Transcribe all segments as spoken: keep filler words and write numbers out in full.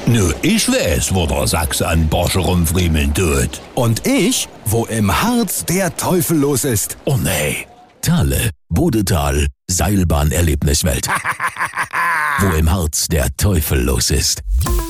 Nö, ich weiß, wo der Sachse an Porsche rumfriemeln tut. Und ich, wo im Harz der Teufel los ist. Oh nee. Thale, Bodetal, Seilbahn-Erlebniswelt. Wo im Harz der Teufel los ist.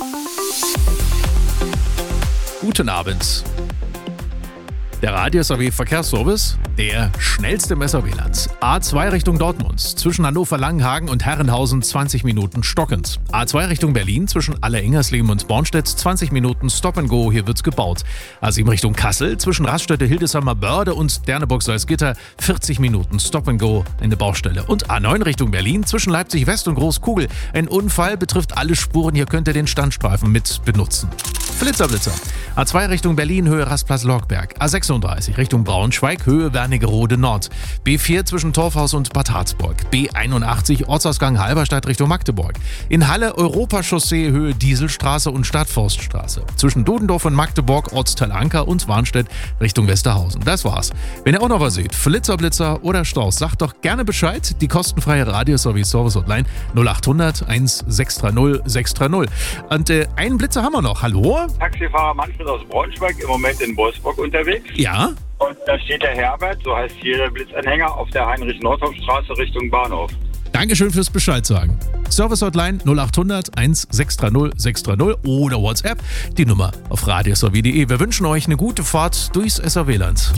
Guten Abend. Der Radio-S A W-Verkehrsservice, der schnellste im S A W-Land. A zwei Richtung Dortmund, zwischen Hannover-Langenhagen und Herrenhausen zwanzig Minuten stockend. A zwei Richtung Berlin, zwischen Alle-Engersleben und Bornstedt zwanzig Minuten Stop and Go, hier wird's gebaut. A sieben Richtung Kassel, zwischen Raststätte Hildesheimer Börde und Derneburg-Salzgitter vierzig Minuten Stop and Go, eine Baustelle. Und A neun Richtung Berlin, zwischen Leipzig-West und Großkugel. Ein Unfall betrifft alle Spuren, hier könnt ihr den Standstreifen mit benutzen. Flitzer, Blitzer. A zwei Richtung Berlin, Höhe Rastplatz-Lorgberg. A sechsunddreißig Richtung Braunschweig, Höhe Wernigerode Nord. B vier zwischen Torfhaus und Bad Harzburg. B einundachtzig Ortsausgang Halberstadt Richtung Magdeburg. In Halle Europachaussee, Höhe Dieselstraße und Stadtforststraße. Zwischen Dodendorf und Magdeburg, Ortsteil Anker und Warnstedt Richtung Westerhausen. Das war's. Wenn ihr auch noch was seht, Flitzer, Blitzer oder Staus, sagt doch gerne Bescheid. Die kostenfreie Radio-Service-Service-Hotline null achthundert eins sechs drei null sechs drei null. Und äh, einen Blitzer haben wir noch. Hallo? Taxifahrer Manfred aus Braunschweig, im Moment in Wolfsburg unterwegs. Ja? Und da steht der Herbert, so heißt hier der Blitzanhänger, auf der Heinrich-Nordhoff-Straße Richtung Bahnhof. Dankeschön fürs Bescheid sagen. Service-Hotline null achthundert eins sechs drei null sechs drei null oder WhatsApp, die Nummer auf radios punkt de. Wir wünschen euch eine gute Fahrt durchs S A W-Land.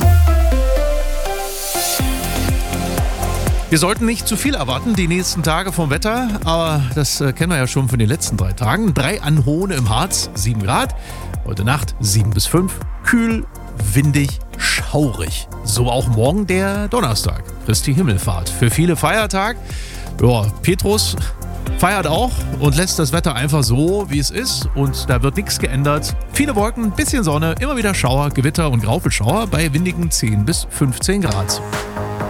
Wir sollten nicht zu viel erwarten, die nächsten Tage vom Wetter, aber das äh, kennen wir ja schon von den letzten drei Tagen. Drei an Hohne im Harz, sieben Grad. Heute Nacht sieben bis fünf. Kühl, windig, schaurig. So auch morgen der Donnerstag, Christi Himmelfahrt. Für viele Feiertag. Ja, Petrus feiert auch und lässt das Wetter einfach so, wie es ist. Und da wird nichts geändert. Viele Wolken, bisschen Sonne, immer wieder Schauer, Gewitter und Graupelschauer bei windigen zehn bis fünfzehn Grad.